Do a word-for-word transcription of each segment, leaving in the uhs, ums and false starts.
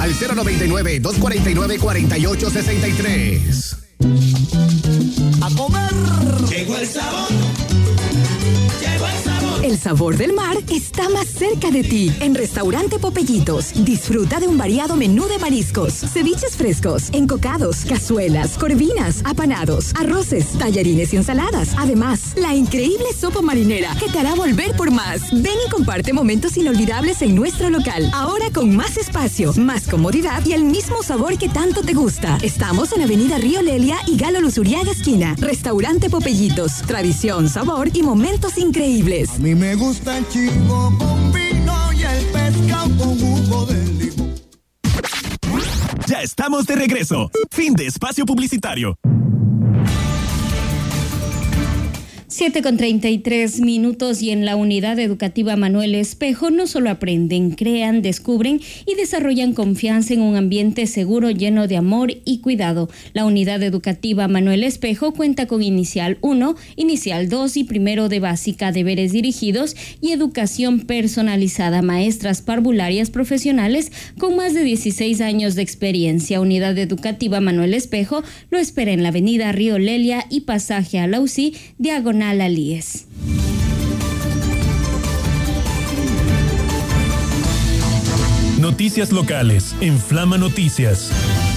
al cero noventa y nueve, dos cuarenta y nueve, cuarenta y ocho sesenta y tres. ¡A comer! Llegó el sabor. Llegó el sabor. El sabor del mar está más cerca de ti. En Restaurante Popellitos, disfruta de un variado menú de mariscos, ceviches frescos, encocados, cazuelas, corvinas, apanados, arroces, tallarines y ensaladas. Además, la increíble sopa marinera que te hará volver por más. Ven y comparte momentos inolvidables en nuestro local. Ahora con más espacio, más comodidad y el mismo sabor que tanto te gusta. Estamos en Avenida Río Lelia y Galo Luzuriaga esquina. Restaurante Popellitos. Tradición, sabor y momentos increíbles. A mí me gusta el chivo con vino y el pescado con jugo de limón. Ya estamos de regreso. Fin de espacio publicitario. siete con treinta y tres minutos y en la unidad educativa Manuel Espejo no solo aprenden, crean, descubren y desarrollan confianza en un ambiente seguro lleno de amor y cuidado. La unidad educativa Manuel Espejo cuenta con Inicial uno, Inicial dos y Primero de Básica, deberes dirigidos y educación personalizada. Maestras parvularias profesionales con más de dieciséis años de experiencia. Unidad educativa Manuel Espejo lo espera en la avenida Río Lelia y pasaje a la U C I, diagonal Alíes. Noticias locales en Flama Noticias.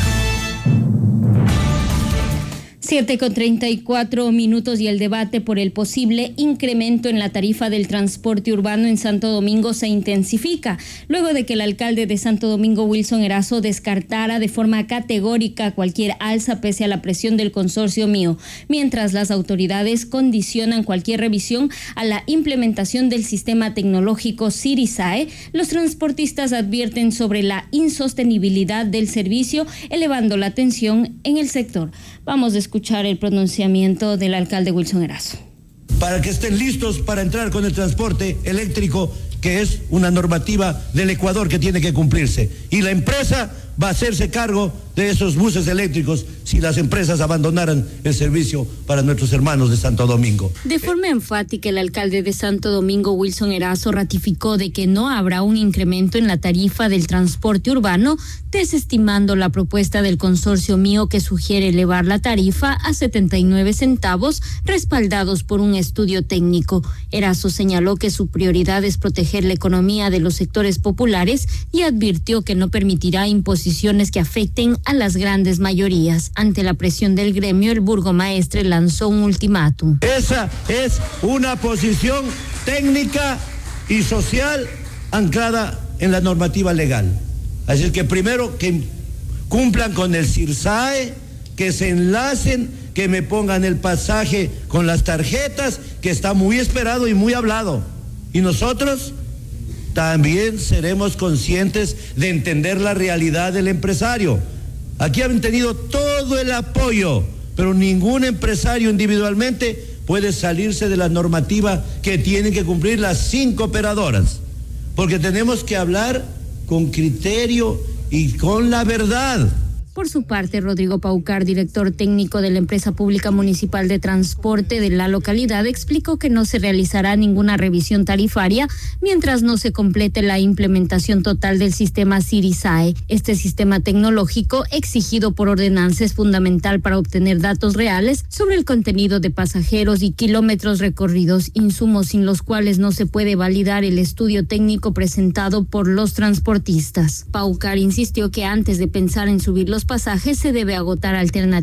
siete con treinta y cuatro minutos y el debate por el posible incremento en la tarifa del transporte urbano en Santo Domingo se intensifica, luego de que el alcalde de Santo Domingo, Wilson Erazo, descartara de forma categórica cualquier alza pese a la presión del consorcio Mío, mientras las autoridades condicionan cualquier revisión a la implementación del sistema tecnológico Cirisae. Los transportistas advierten sobre la insostenibilidad del servicio, elevando la tensión en el sector. Vamos a escuchar el pronunciamiento del alcalde Wilson Erazo. Para que estén listos para entrar con el transporte eléctrico, que es una normativa del Ecuador que tiene que cumplirse. Y la empresa va a hacerse cargo de esos buses eléctricos si las empresas abandonaran el servicio para nuestros hermanos de Santo Domingo. De forma enfática, el alcalde de Santo Domingo, Wilson Erazo, ratificó de que no habrá un incremento en la tarifa del transporte urbano, desestimando la propuesta del consorcio Mío que sugiere elevar la tarifa a setenta y nueve centavos, respaldados por un estudio técnico. Erazo señaló que su prioridad es proteger la economía de los sectores populares y advirtió que no permitirá imposiciones que afecten a las grandes mayorías. Ante la presión del gremio, el burgomaestre lanzó un ultimátum. Esa es una posición técnica y social anclada en la normativa legal. Así que primero que cumplan con el Cirisae, que se enlacen, que me pongan el pasaje con las tarjetas, que está muy esperado y muy hablado. Y nosotros también seremos conscientes de entender la realidad del empresario. Aquí han tenido todo el apoyo, pero ningún empresario individualmente puede salirse de la normativa que tienen que cumplir las cinco operadoras, porque tenemos que hablar con criterio y con la verdad. Por su parte, Rodrigo Paucar, director técnico de la empresa pública municipal de transporte de la localidad, explicó que no se realizará ninguna revisión tarifaria mientras no se complete la implementación total del sistema Cirisae. Este sistema tecnológico, exigido por ordenanza, es fundamental para obtener datos reales sobre el contenido de pasajeros y kilómetros recorridos, insumos sin los cuales no se puede validar el estudio técnico presentado por los transportistas. Paucar insistió que antes de pensar en subir los pasajes se debe agotar alternativas